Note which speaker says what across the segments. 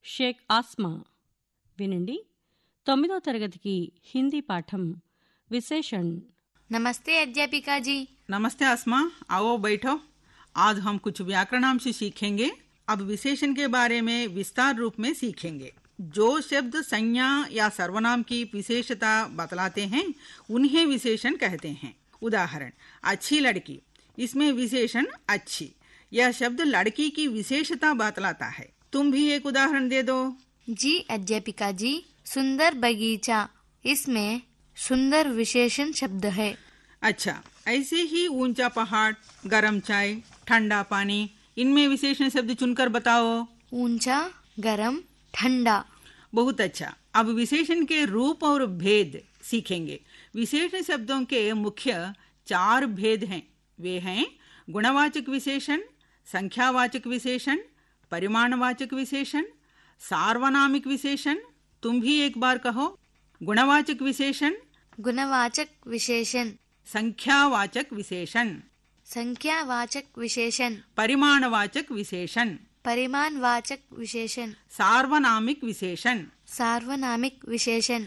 Speaker 1: షేక్ ఆస్మా. వినండి, 9వ తరగతికి హిందీ పాఠం विशेषण.
Speaker 2: नमस्ते अध्यापिका जी.
Speaker 3: नमस्ते आसमा, आओ बैठो. आज हम कुछ व्याकरणांश सीखेंगे. अब विशेषण के बारे में विस्तार रूप में सीखेंगे. जो शब्द संज्ञा या सर्वनाम की विशेषता बतलाते हैं उन्हें विशेषण कहते हैं. उदाहरण, अच्छी लड़की. इसमें विशेषण अच्छी. यह शब्द लड़की की विशेषता बतलाता है. तुम भी एक उदाहरण दे दो.
Speaker 2: जी अध्यापिका जी, सुंदर बगीचा. इसमें सुंदर विशेषण शब्द है.
Speaker 3: अच्छा, ऐसे ही ऊंचा पहाड़, गरम चाय, ठंडा पानी, इनमें विशेषण शब्द चुनकर बताओ.
Speaker 2: ऊंचा, गरम, ठंडा.
Speaker 3: बहुत अच्छा. अब विशेषण के रूप और भेद सीखेंगे. विशेषण शब्दों के मुख्य 4 भेद हैं. वे हैं गुणवाचक विशेषण, संख्यावाचक विशेषण, परिमाणवाचक विशेषण, सार्वनामिक विशेषण. तुम भी एक बार कहो. गुणवाचक विशेषण,
Speaker 2: गुणवाचक विशेषण,
Speaker 3: संख्यावाचक विशेषण,
Speaker 2: संख्यावाचक विशेषण,
Speaker 3: परिमाणवाचक विशेषण,
Speaker 2: परिमाणवाचक विशेषण,
Speaker 3: सार्वनामिक विशेषण.
Speaker 2: सार्वनामिक विशेषण.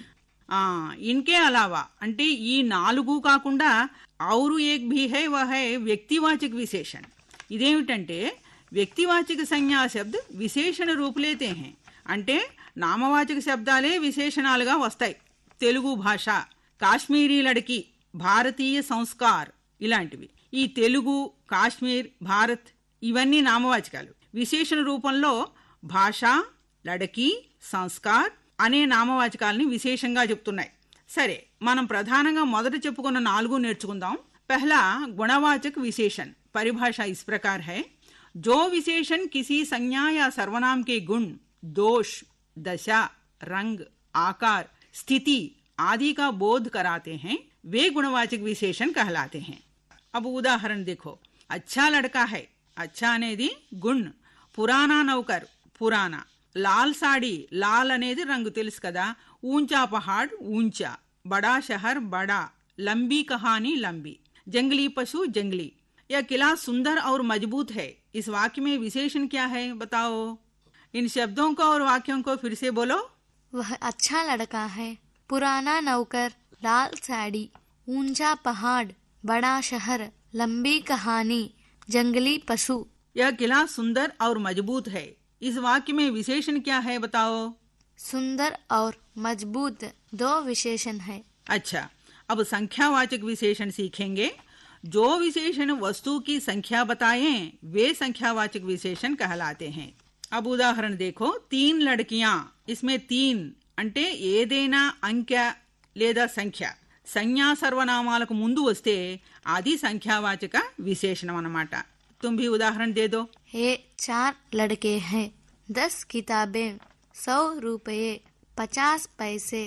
Speaker 3: इनके अलावा అంటే ఈ 4 కాకుండా और एक भी है, वह है व्यक्तिवाचक विशेषण. ఇదేమిటంటే వ్యక్తివాచక సంజ్ఞా శబ్ద విశేషణ రూపు లేతే हैं. అంటే నామవాచక శబ్దాలే విశేషణాలుగా వస్తాయి. తెలుగు భాష, కాశ్మీరీ లడకి, భారతీయ సంస్కార్ ఇలాంటివి. ఈ తెలుగు, కాశ్మీర్, భారత్ ఇవన్నీ నామవాచకాలు. విశేషణ రూపంలో భాష, లడకి, సంస్కార్ అనే నామవాచకాలని విశేషంగా చెప్తున్నాయి. సరే, మనం ప్రధానంగా మొదట చెప్పుకున్న 4 నేర్చుకుందాం. पहला गुणवाचक विशेषण. परिभाषा इस प्रकार है: जो विशेषण किसी संज्ञा या सर्वनाम के गुण, दोष, दशा, रंग, आकार, स्थिति आदि का बोध कराते हैं, वे गुणवाचक विशेषण कहलाते हैं. अब उदाहरण देखो. अच्छा लड़का है. अच्छा అనేది గుణ్. పురాణా నౌకర్, పురాణా. లాల్ సాడీ, లాల్ అనేది రంగు తెలుసు కదా. ऊंचा पहाड़, ऊंचा. बड़ा शहर, बड़ा. लंबी कहानी, लंबी. जंगली पशु, जंगली. यह किला सुंदर और मजबूत है. इस वाक्य में विशेषण क्या है बताओ. इन शब्दों को और वाक्यों को फिर से बोलो.
Speaker 2: वह अच्छा लड़का है. पुराना नौकर, लाल साड़ी, ऊंचा पहाड़, बड़ा शहर, लंबी कहानी, जंगली पशु.
Speaker 3: यह किला सुंदर और मजबूत है. इस वाक्य में विशेषण क्या है बताओ.
Speaker 2: सुंदर और मजबूत 2 विशेषण है.
Speaker 3: अच्छा, अब संख्यावाचक विशेषण सीखेंगे. जो विशेषण वस्तु की संख्या बताएं वे संख्यावाचक विशेषण कहलाते हैं. अब उदाहरण देखो. 3 लड़कियां. इसमें 3 అంటే ఏదైనా అంకె లేదా సంఖ్య సంజ్ఞా సర్వనామాలకు ముందు వస్తే అది సంఖ్యావాచక విశేషణం అన్నమాట. तुम भी उदाहरण दे दो.
Speaker 2: ये 4 लड़के हैं. 10 किताबें, 100 रुपये, 50 पैसे.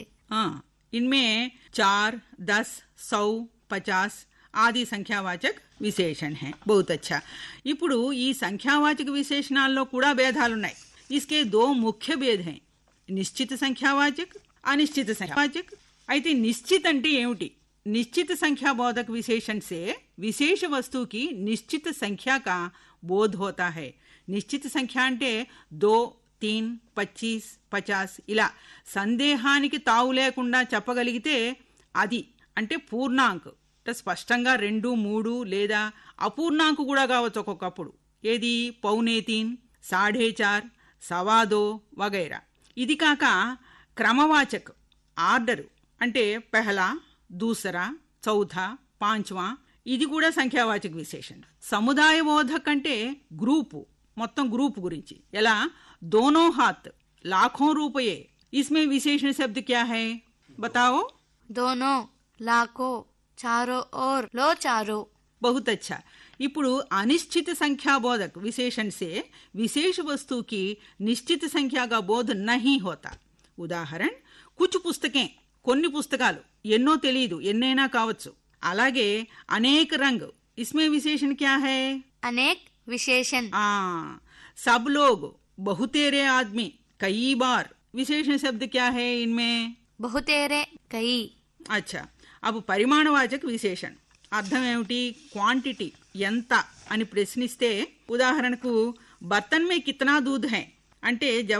Speaker 3: इनमें 4, 10, 100, 50 ఆది సంఖ్యావాచక విశేషణ है. बहुत अच्छा. ఇప్పుడు ఈ సంఖ్యావాచక విశేషణాల్లో కూడా భేదాలున్నాయి. इसके 2 मुख्य भेद हैं. నిశ్చిత సంఖ్యావాచక, అనిశ్చిత సంఖ్యావాచక. అయితే నిశ్చిత అంటే ఏమిటి? निश्चित संख्या बोधक विशेषण से विशेष वस्तु की निश्चित संख्या का बोध होता है. निश्चित संख्या అంటే 2, 3, 25, 50 ఇలా సందేహానికి తావు లేకుండా చెప్పగలిగితే అది అంటే పూర్ణాంక్. అంటే స్పష్టంగా 2, 3 లేదా అపూర్ణాంక్ కూడా కావచ్చు ఒక్కొక్కప్పుడు. ఏది పౌనే 3, 4.5, 2.25 వగైరా. ఇది కాక క్రమవాచక ఆర్డర్ అంటే పహలా, दूसरा, चौथा, पांचवा ఇది కూడా సంఖ్యావాచక విశేషణ. సముదాయ బోధక్ అంటే గ్రూపు, మొత్తం గ్రూప్ గురించి. ఎలా दोनों हाथ, लाखों रुपये. इसमें विशेषण शब्द क्या है बताओ.
Speaker 2: दोनों, लाखों, चारों ओर, लो चारों.
Speaker 3: बहुत अच्छा. ఇప్పుడు अनिश्चित संख्या बोधक विशेषण से विशेष वस्तु की निश्चित संख्या का बोध नहीं होता. उदाहरण, कुछ पुस्तकें, కొన్ని పుస్తకాలు, ఎన్నో తెలియదు, ఎన్నైనా కావచ్చు. అలాగే అనేక రంగ్. इसमें विशेषण क्या है.
Speaker 2: अनेक विशेषण.
Speaker 3: सब लोग, बहुतेरे आदमी, कई बार. विशेषण शब्द क्या है इनमें.
Speaker 2: बहुतेरे, कई.
Speaker 3: अच्छा, अब పరిమాణవాచక విశేషణ అర్థం ఏమిటి. క్వాంటిటీ, ఎంత అని ప్రశ్నిస్తే ఉదాహరణకు బర్తన్ మే కితనా దూద్ హై అంటే